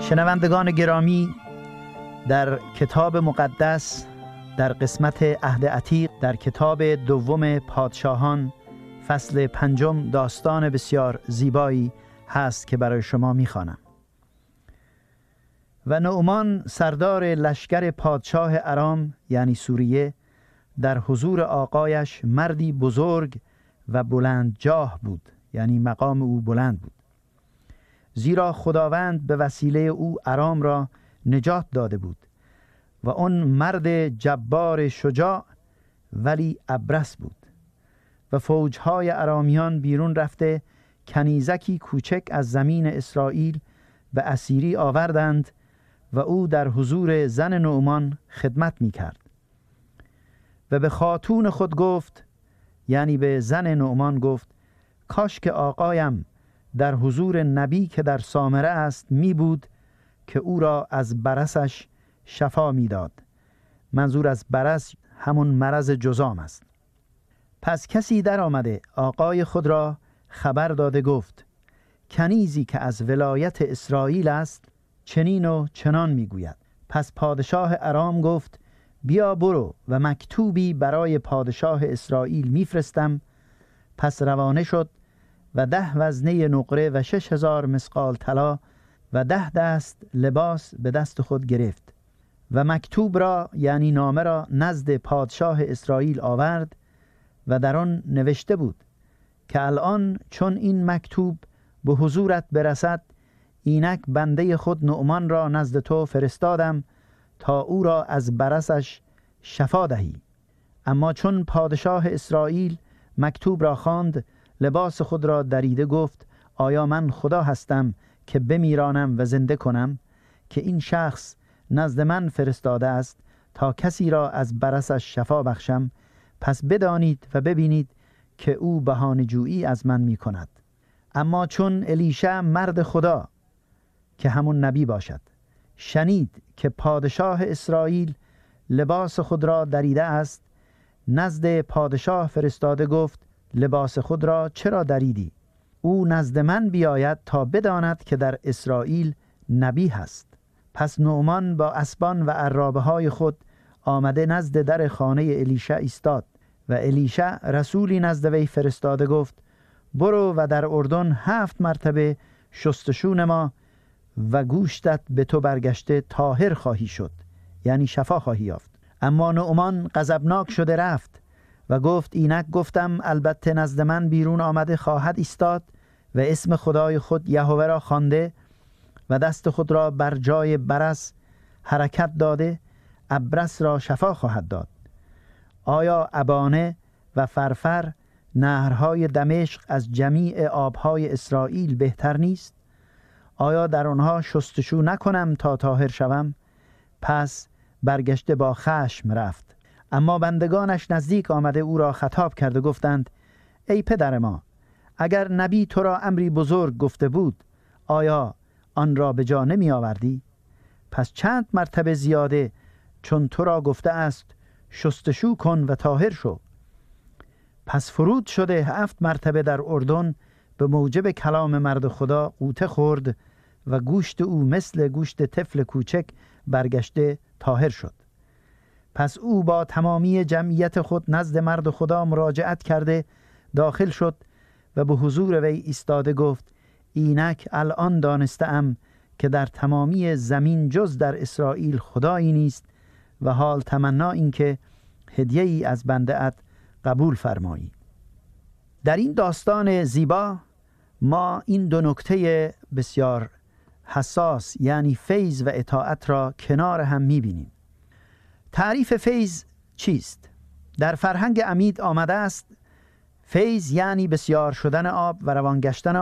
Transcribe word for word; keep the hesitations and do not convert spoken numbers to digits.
شنوندگان گرامی، در کتاب مقدس در قسمت عهد عتیق در کتاب دوم پادشاهان فصل پنجم داستان بسیار زیبایی هست که برای شما می‌خوانم. و نعمان سردار لشکر پادشاه ارام یعنی سوریه در حضور آقایش مردی بزرگ و بلند جاه بود، یعنی مقام او بلند بود، زیرا خداوند به وسیله او ارام را نجات داده بود و اون مرد جبار شجاع ولی ابرص بود. و فوجهای ارامیان بیرون رفته کنیزکی کوچک از زمین اسرائیل به اسیری آوردند و او در حضور زن نعمان خدمت می کرد و به خاتون خود گفت، یعنی به زن نعمان گفت، کاش که آقایم در حضور نبی که در سامره است می بود که او را از برصش شفا می داد. منظور از برص همون مرض جذام است. پس کسی در آمده آقای خود را خبر داده گفت، کنیزی که از ولایت اسرائیل است چنین و چنان می گوید. پس پادشاه ارام گفت، بیا برو و مکتوبی برای پادشاه اسرائیل میفرستم. پس روانه شد و ده وزنه نقره و شش هزار مسقال طلا و ده دست لباس به دست خود گرفت و مکتوب را یعنی نامه را نزد پادشاه اسرائیل آورد و در آن نوشته بود که الان چون این مکتوب به حضورت برسد، اینک بنده خود نعمان را نزد تو فرستادم تا او را از برصش شفا دهی. اما چون پادشاه اسرائیل مکتوب را خواند، لباس خود را دریده گفت، آیا من خدا هستم که بمیرانم و زنده کنم که این شخص نزد من فرستاده است تا کسی را از برصش شفا بخشم؟ پس بدانید و ببینید که او بهانه جویی از من می کند. اما چون الیشع مرد خدا که همون نبی باشد شنید که پادشاه اسرائیل لباس خود را دریده است، نزد پادشاه فرستاده گفت، لباس خود را چرا دریدی؟ او نزد من بیاید تا بداند که در اسرائیل نبی هست. پس نعمان با اسبان و عرابه های خود آمده نزد در خانه الیشع ایستاد و الیشع رسولی نزد وی فرستاده گفت، برو و در اردن هفت مرتبه شستشو نما و گوشتت به تو برگشته طاهر خواهی شد، یعنی شفا خواهی یافت. اما نعمان غضبناک شده رفت و گفت، اینک گفتم البته نزد من بیرون آمده خواهد ایستاد و اسم خدای خود یهوه را خوانده و دست خود را بر جای برص حرکت داده ابرص را شفا خواهد داد. آیا ابانه و فرفر نهرهای دمشق از جمیع آبهای اسرائیل بهتر نیست؟ آیا در آنها شستشو نکنم تا طاهر شوم؟ پس برگشته با خشم رفت. اما بندگانش نزدیک آمده او را خطاب کرده گفتند، ای پدر ما، اگر نبی تو را امری بزرگ گفته بود، آیا آن را به جا نمی آوردی؟ پس چند مرتبه زیاده چون تو را گفته است شستشو کن و طاهر شو. پس فرود شده هفت مرتبه در اردن به موجب کلام مرد خدا غوطه خورد و گوشت او مثل گوشت طفل کوچک برگشته طاهر شد. پس او با تمامی جمعیت خود نزد مرد خدا مراجعت کرده داخل شد و به حضور وی ایستاده گفت، اینک الان دانستم که در تمامی زمین جز در اسرائیل خدایی نیست و حال تمنا این که هدیه ای از بنده ات قبول فرمایی. در این داستان زیبا ما این دو نکته بسیار حساس یعنی فیض و اطاعت را کنار هم می‌بینیم. تعریف فیض چیست؟ در فرهنگ عمید آمده است فیض یعنی بسیار شدن آب و روان گشتن